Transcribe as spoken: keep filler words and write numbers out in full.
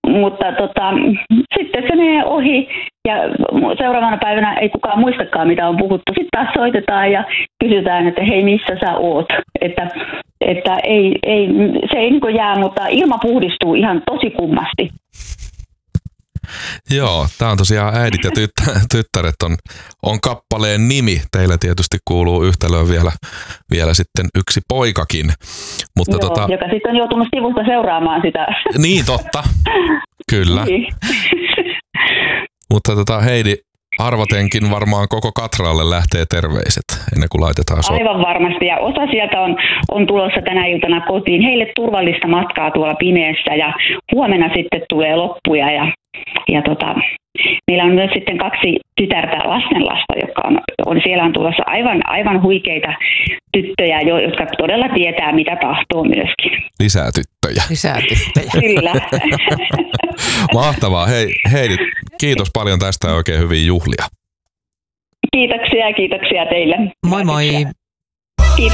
mutta tota, sitten se menee ohi ja seuraavana päivänä ei kukaan muistakaan, mitä on puhuttu. Sitten taas soitetaan ja kysytään, että hei, missä sä oot? Että, että ei, ei, se ei niin kuin jää, mutta ilma puhdistuu ihan tosi kummasti. Joo, tämä on tosiaan Äidit ja tyttä, tyttäret on, on kappaleen nimi. Teillä tietysti kuuluu yhtälöön vielä, vielä sitten yksi poikakin. Mutta Joo, tota, joka sitten on joutunut sivusta seuraamaan sitä. Niin, totta. Kyllä. Niin. Mutta tota, Heidi, arvatenkin varmaan koko Katralle lähtee terveiset ennen kuin laitetaan so- Aivan varmasti. Ja osa sieltä on, on tulossa tänä iltana kotiin. Heille turvallista matkaa tuolla pimeässä ja huomenna sitten tulee loppuja. Ja, ja tota, meillä on myös sitten kaksi tytärtä lastenlasta, jotka on, on siellä on tulossa aivan, aivan huikeita tyttöjä, jotka todella tietää, mitä tahtoo myöskin. Lisää tyttöjä. Lisää tyttöjä. Kyllä. Mahtavaa. Hei, Heidi, kiitos paljon tästä ja oikein hyviä juhlia. Kiitoksia ja kiitoksia teille. Moi moi.